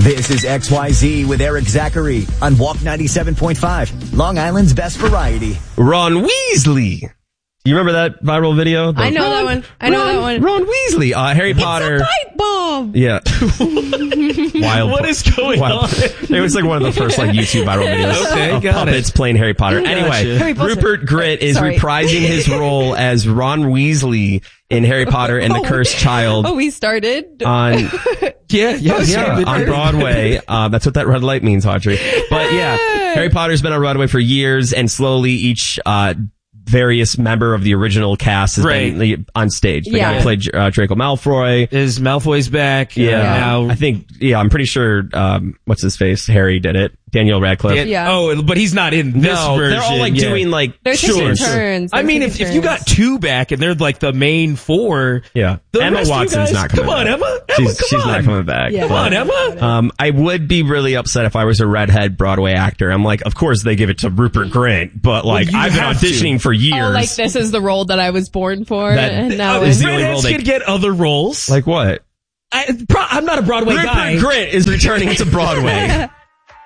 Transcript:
This is XYZ with Eric Zachary on Walk 97.5, Long Island's best variety. Ron Weasley. You remember that viral video? I know that one. Ron Weasley. Harry Potter. It's a pipe bomb. Yeah. Wild. What is going on? It was like one of the first YouTube viral videos Okay, of got puppets playing Harry Potter. Anyway, Rupert Grint is reprising his role as Ron Weasley in Harry Potter and the Cursed Child. Oh, we started on on Broadway. That's what that red light means, Audrey. But yeah, Harry Potter's been on Broadway for years, and slowly each various member of the original cast has been on stage. The guy who played Draco Malfoy. Is Malfoy's back? Now I think, I'm pretty sure, what's his face? Harry did it. Daniel Radcliffe. But he's not in this version. They're all doing they're taking turns. I mean, if you got two back and they're like the main four. Yeah. Emma Watson's not coming back. Come on, Emma. She's not coming back. Yeah. Come on, Emma. I would be really upset if I was a redhead Broadway actor. I'm like, of course they give it to Rupert Grint, but like, I've been auditioning for years. Oh, like this is the role that I was born for, and now is the only role redheads could get other roles. Like what? I'm not a Broadway guy. Rupert Grint is returning to Broadway.